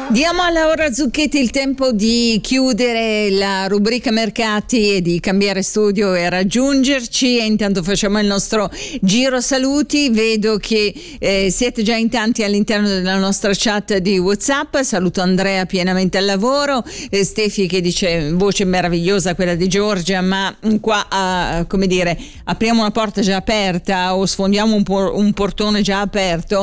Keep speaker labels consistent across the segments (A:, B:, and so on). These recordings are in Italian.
A: Diamo a Laura Zucchetti il tempo di chiudere la rubrica mercati e di cambiare studio e raggiungerci, e intanto facciamo il nostro giro saluti. Vedo che siete già in tanti all'interno della nostra chat di WhatsApp. Saluto Andrea, pienamente al lavoro, Stefi che dice voce meravigliosa quella di Giorgia, ma qua come dire, apriamo una porta già aperta o sfondiamo un portone già aperto,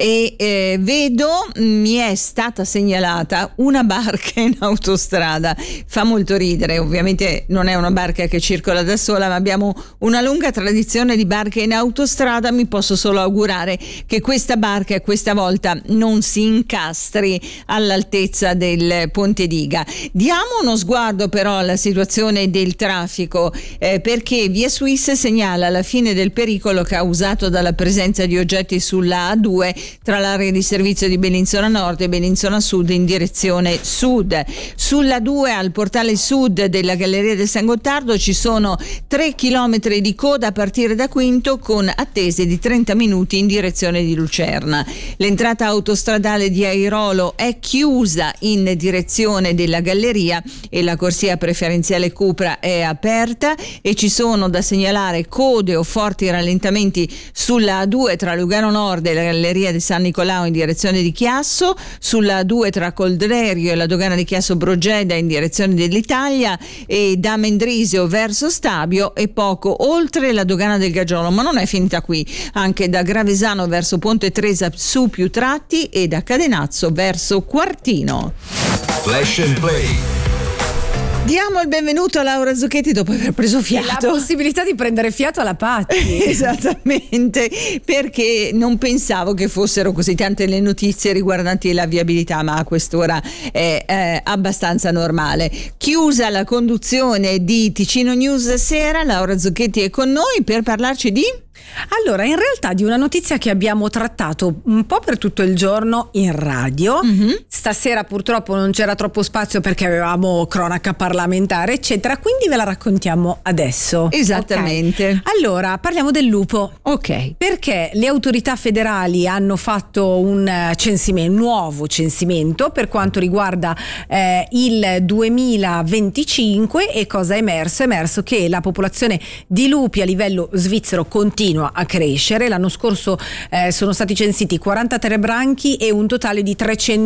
A: e vedo mi è stata segnalata una barca in autostrada. Fa molto ridere, ovviamente non è una barca che circola da sola, ma abbiamo una lunga tradizione di barche in autostrada. Mi posso solo augurare che questa barca questa volta non si incastri all'altezza del Ponte Diga. Diamo uno sguardo però alla situazione del traffico, perché Via Suisse segnala la fine del pericolo causato dalla presenza di oggetti sulla A2 tra l'area di servizio di Bellinzona Nord e Bellinzona Sud in direzione sud. Sulla 2 al portale sud della Galleria del San Gottardo ci sono 3 chilometri di coda a partire da Quinto, con attese di 30 minuti in direzione di Lucerna. L'entrata autostradale di Airolo è chiusa in direzione della Galleria e la corsia preferenziale Cupra è aperta, e ci sono da segnalare code o forti rallentamenti sulla A2 tra Lugano Nord e la Galleria di San Nicolao in direzione di Chiasso, sulla A2 tra Coldrerio e la dogana di Chiasso Brogeda in direzione dell'Italia, e da Mendrisio verso Stabio e poco oltre la dogana del Gaggiolo. Ma non è finita qui, anche da Gravesano verso Ponte Tresa su più tratti e da Cadenazzo verso Quartino.
B: Flash and Play.
A: Diamo il benvenuto a Laura Zucchetti dopo aver preso fiato.
C: La possibilità di prendere fiato alla Patti.
A: Esattamente, perché non pensavo che fossero così tante le notizie riguardanti la viabilità, ma a quest'ora è abbastanza normale. Chiusa la conduzione di Ticino News Sera, Laura Zucchetti è con noi per parlarci di...
C: Allora, in realtà di una notizia che abbiamo trattato un po' per tutto il giorno in radio. Stasera purtroppo non c'era troppo spazio perché avevamo cronaca parlamentare eccetera, quindi ve la raccontiamo adesso.
A: Esattamente.
C: Okay. Allora, parliamo del lupo.
A: Ok.
C: Perché le autorità federali hanno fatto un nuovo censimento per quanto riguarda il 2025, e cosa è emerso? È emerso che la popolazione di lupi a livello svizzero continua a crescere. L'anno scorso sono stati censiti 43 branchi e un totale di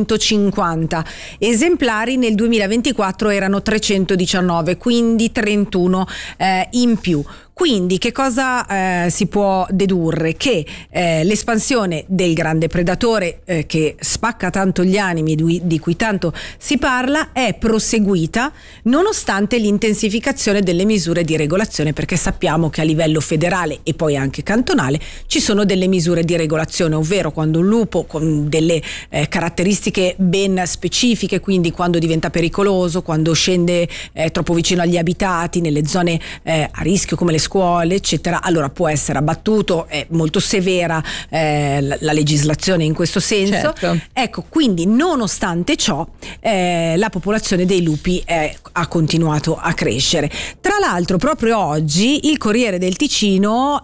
C: 350 esemplari. Nel 2024 erano 319, quindi 31 in più. Quindi che cosa si può dedurre? Che l'espansione del grande predatore che spacca tanto gli animi, di cui tanto si parla, è proseguita nonostante l'intensificazione delle misure di regolazione, perché sappiamo che a livello federale e poi anche cantonale ci sono delle misure di regolazione, ovvero quando un lupo con delle caratteristiche ben specifiche, quindi quando diventa pericoloso, quando scende troppo vicino agli abitati, nelle zone a rischio come le scuole eccetera, allora può essere abbattuto. È molto severa la legislazione in questo senso.
A: Certo.
C: Ecco, quindi nonostante ciò la popolazione dei lupi ha continuato a crescere. Tra l'altro proprio oggi il Corriere del Ticino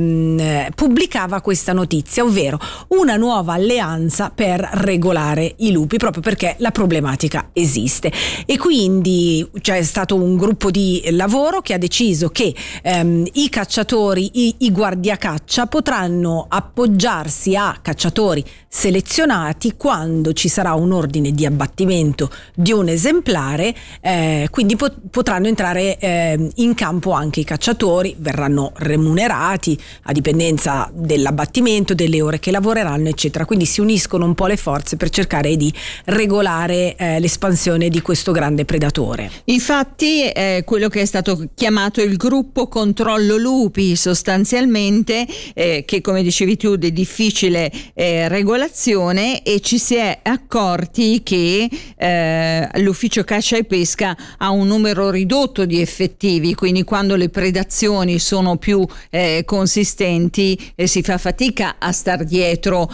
C: pubblicava questa notizia, ovvero una nuova alleanza per regolare i lupi, proprio perché la problematica esiste, e quindi c'è stato un gruppo di lavoro che ha deciso che i cacciatori, i guardiacaccia potranno appoggiarsi a cacciatori selezionati quando ci sarà un ordine di abbattimento di un esemplare, quindi potranno entrare in campo anche i cacciatori, verranno remunerati a dipendenza dell'abbattimento, delle ore che lavoreranno eccetera, quindi si uniscono un po' le forze per cercare di regolare l'espansione di questo grande predatore.
A: Infatti quello che è stato chiamato il gruppo controllo lupi sostanzialmente, che come dicevi tu di difficile regolazione, e ci si è accorti che l'ufficio caccia e pesca ha un numero ridotto di effettivi, quindi quando le predazioni sono più consistenti si fa fatica a star dietro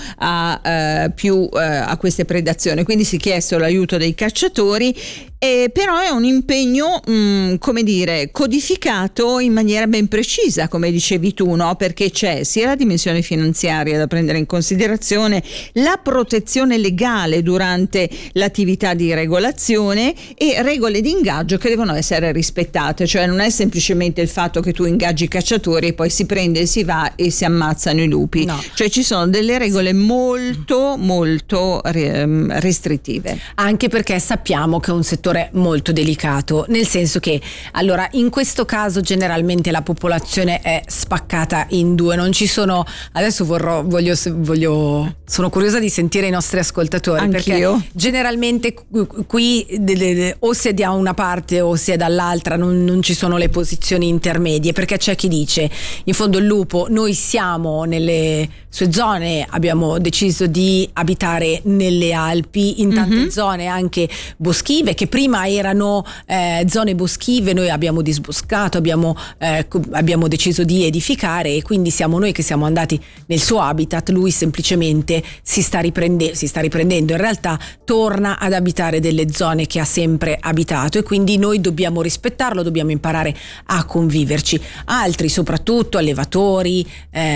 A: a queste predazioni, quindi si è chiesto l'aiuto dei cacciatori. Però è un impegno come dire codificato in maniera ben precisa, come dicevi tu, no? Perché c'è sia la dimensione finanziaria da prendere in considerazione, la protezione legale durante l'attività di regolazione e regole di ingaggio che devono essere rispettate, cioè non è semplicemente il fatto che tu ingaggi i cacciatori e poi si prende e si va e si ammazzano i lupi,
C: no.
A: Cioè ci sono delle regole molto restrittive.
C: Anche perché sappiamo che è un settore molto delicato, nel senso che allora in questo caso generalmente la popolazione è spaccata in due, non ci sono, adesso sono curiosa di sentire i nostri ascoltatori.
A: Anch'io.
C: Perché generalmente qui o si è da una parte o si è dall'altra, non ci sono le posizioni intermedie, perché c'è chi dice in fondo il lupo, noi siamo nelle sue zone, abbiamo deciso di abitare nelle Alpi, in tante zone anche boschive che prima erano zone boschive, noi abbiamo disboscato, abbiamo deciso di edificare, e quindi siamo noi che siamo andati nel suo habitat, lui semplicemente si sta riprendendo, in realtà torna ad abitare delle zone che ha sempre abitato, e quindi noi dobbiamo rispettarlo, dobbiamo imparare a conviverci. Altri, soprattutto allevatori,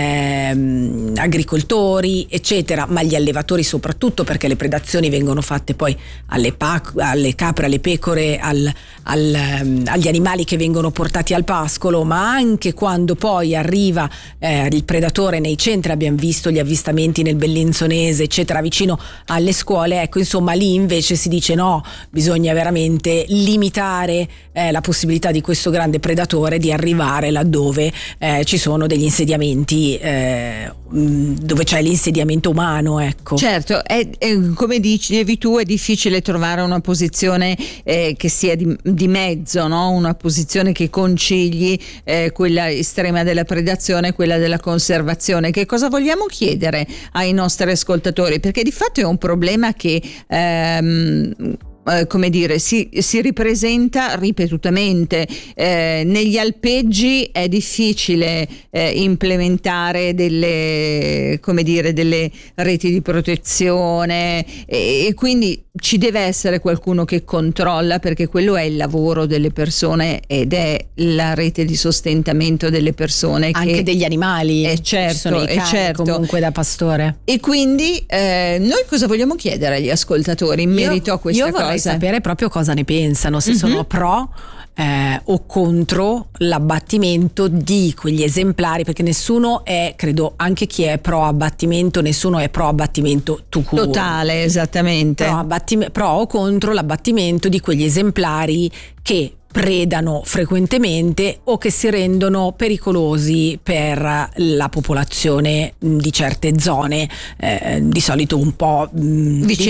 C: agricoltori eccetera, ma gli allevatori soprattutto, perché le predazioni vengono fatte poi alle capre, alle pecore, agli animali che vengono portati al pascolo, ma anche quando poi arriva il predatore nei centri, abbiamo visto gli avvistamenti nel Bellinzonese eccetera, vicino alle scuole, ecco, insomma lì invece si dice no, bisogna veramente limitare la possibilità di questo grande predatore di arrivare laddove ci sono degli insediamenti, dove c'è l'insediamento umano, ecco.
A: Certo, come dicevi tu, è difficile trovare una posizione che sia di mezzo, no? Una posizione che concili quella estrema della predazione e quella della conservazione. Che cosa vogliamo chiedere ai nostri ascoltatori? Perché di fatto è un problema che come dire, si ripresenta ripetutamente. Negli alpeggi è difficile implementare delle reti di protezione, e quindi ci deve essere qualcuno che controlla, perché quello è il lavoro delle persone ed è la rete di sostentamento delle persone,
C: anche degli animali.
A: Certo,
C: ci sono i cani,
A: certo.
C: Comunque da pastore.
A: E quindi noi cosa vogliamo chiedere agli ascoltatori in merito a questa cosa?
C: Io vorrei sapere proprio cosa ne pensano, se sono pro o contro l'abbattimento di quegli esemplari, perché nessuno è, credo anche chi è pro abbattimento, nessuno è pro abbattimento
A: totale, esattamente,
C: pro o contro l'abbattimento di quegli esemplari che predano frequentemente o che si rendono pericolosi per la popolazione di certe zone, di solito un po'